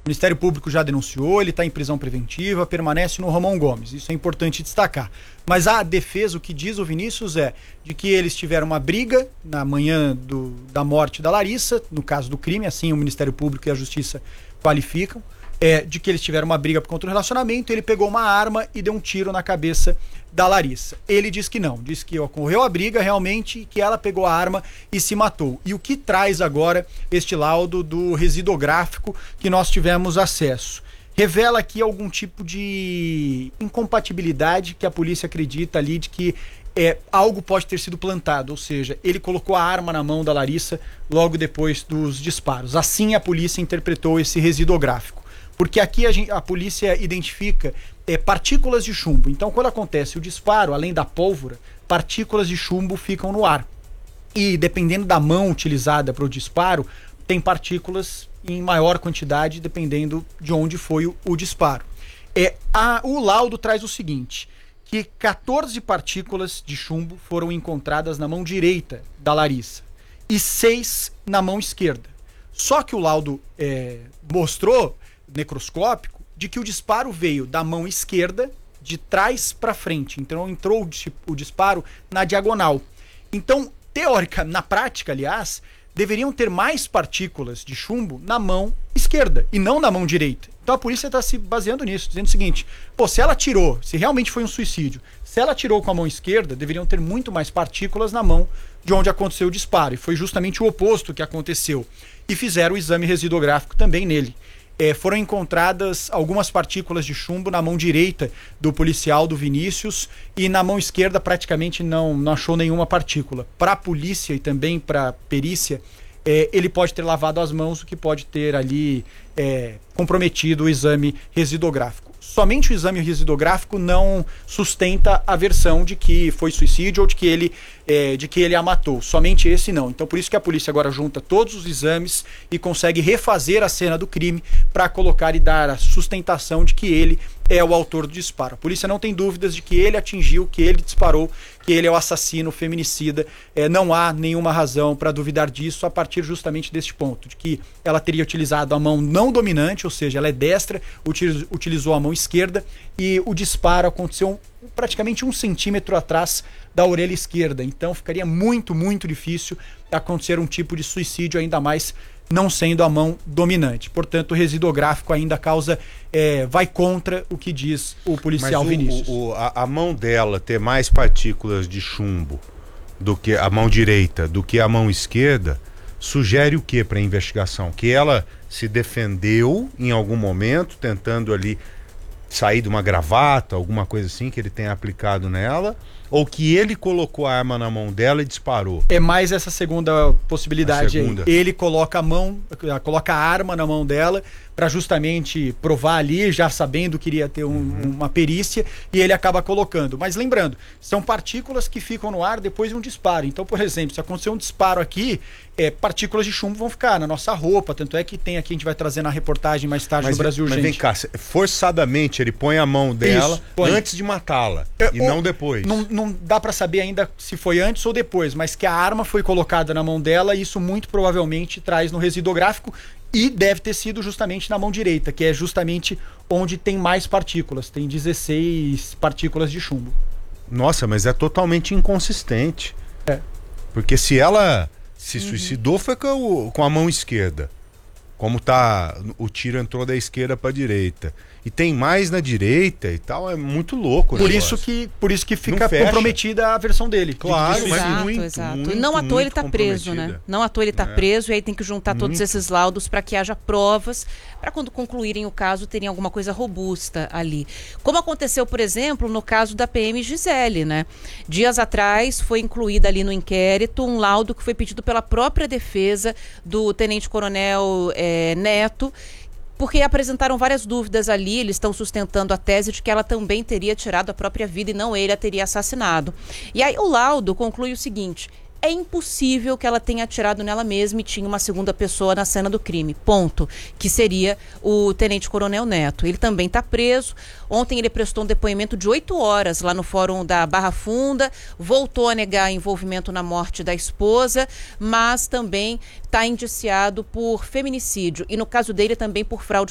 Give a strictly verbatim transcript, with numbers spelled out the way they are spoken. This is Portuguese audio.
O Ministério Público já denunciou, ele está em prisão preventiva, permanece no Ramon Gomes. Isso é importante destacar. Mas a defesa, o que diz o Vinícius é de que eles tiveram uma briga na manhã do, da morte da Larissa, no caso do crime, assim o Ministério Público e a Justiça qualificam, é, de que eles tiveram uma briga por conta do relacionamento, ele pegou uma arma e deu um tiro na cabeça da Larissa. Ele diz que não, diz que ocorreu a briga realmente, que ela pegou a arma e se matou. E o que traz agora este laudo do residográfico que nós tivemos acesso? Revela aqui algum tipo de incompatibilidade que a polícia acredita ali de que é, algo pode ter sido plantado, ou seja, ele colocou a arma na mão da Larissa logo depois dos disparos. Assim a polícia interpretou esse residográfico. Porque aqui a, gente, a polícia identifica é, partículas de chumbo. Então, quando acontece o disparo, além da pólvora, partículas de chumbo ficam no ar. E dependendo da mão utilizada para o disparo, tem partículas em maior quantidade, dependendo de onde foi o, o disparo. É, a, o laudo traz o seguinte, que quatorze partículas de chumbo foram encontradas na mão direita da Larissa e seis na mão esquerda. Só que o laudo é, mostrou, necroscópico, de que o disparo veio da mão esquerda, de trás para frente. Então entrou o, o disparo na diagonal. Então, teórica, na prática, aliás, deveriam ter mais partículas de chumbo na mão esquerda e não na mão direita. Então a polícia está se baseando nisso, dizendo o seguinte, pô, se ela tirou, se realmente foi um suicídio, se ela tirou com a mão esquerda, deveriam ter muito mais partículas na mão de onde aconteceu o disparo. E foi justamente o oposto que aconteceu. E fizeram o exame residográfico também nele. É, foram encontradas algumas partículas de chumbo na mão direita do policial, do Vinícius, e na mão esquerda praticamente não, não achou nenhuma partícula. Para a polícia e também para a perícia, é, ele pode ter lavado as mãos, o que pode ter ali é, comprometido o exame residográfico. Somente o exame residográfico não sustenta a versão de que foi suicídio ou de que ele, é, de que ele a matou. Somente esse não. Então por isso que a polícia agora junta todos os exames e consegue refazer a cena do crime para colocar e dar a sustentação de que ele é o autor do disparo. A polícia não tem dúvidas de que ele atingiu, que ele disparou, que ele é o assassino, o feminicida. É, não há nenhuma razão para duvidar disso a partir justamente deste ponto, de que ela teria utilizado a mão não dominante, ou seja, ela é destra, utiliz, utilizou a mão esquerda e o disparo aconteceu praticamente um centímetro atrás da orelha esquerda. Então ficaria muito, muito difícil acontecer um tipo de suicídio, ainda mais não sendo a mão dominante. Portanto, o residográfico ainda causa, é, vai contra o que diz o policial. Mas o, Vinícius. O, o, a, a mão dela ter mais partículas de chumbo do que a mão direita, do que a mão esquerda, sugere o que para a investigação? Que ela se defendeu em algum momento, tentando ali sair de uma gravata, alguma coisa assim que ele tenha aplicado nela, ou que ele colocou a arma na mão dela e disparou? É mais essa segunda possibilidade. Segunda. Aí. Ele coloca a mão, coloca a arma na mão dela para justamente provar ali, já sabendo que iria ter um, uhum. uma perícia, e ele acaba colocando. Mas lembrando, são partículas que ficam no ar depois de um disparo. Então, por exemplo, se acontecer um disparo aqui, é, partículas de chumbo vão ficar na nossa roupa, tanto é que tem aqui, a gente vai trazer na reportagem mais tarde mas, no Brasil Urgente. Mas vem cá, forçadamente ele põe a mão dela Isso, põe. antes de matá-la, é, e ou, não depois. Não, não dá para saber ainda se foi antes ou depois, mas que a arma foi colocada na mão dela, e isso muito provavelmente traz no residográfico. E deve ter sido justamente na mão direita, que é justamente onde tem mais partículas. Tem dezesseis partículas de chumbo. Nossa, mas é totalmente inconsistente. É. Porque se ela se uhum. suicidou foi com, com a mão esquerda. Como tá, o tiro entrou da esquerda para a direita. E tem mais na direita e tal, é muito louco. Por isso que, por isso que fica comprometida a versão dele. Claro, mas exato, muito, exato. Muito, não à toa ele está preso, né? Não à toa ele está é. preso, e aí tem que juntar muito. todos esses laudos para que haja provas, para quando concluírem o caso terem alguma coisa robusta ali. Como aconteceu, por exemplo, no caso da P M Gisele, né? Dias atrás foi incluída ali no inquérito um laudo que foi pedido pela própria defesa do tenente-coronel é, Neto, porque apresentaram várias dúvidas ali. Eles estão sustentando a tese de que ela também teria tirado a própria vida e não ele a teria assassinado. E aí o laudo conclui o seguinte: é impossível que ela tenha atirado nela mesma e tinha uma segunda pessoa na cena do crime, ponto, que seria o tenente-coronel Neto. Ele também está preso. Ontem ele prestou um depoimento de oito horas lá no fórum da Barra Funda, voltou a negar envolvimento na morte da esposa, mas também está indiciado por feminicídio e, no caso dele, também por fraude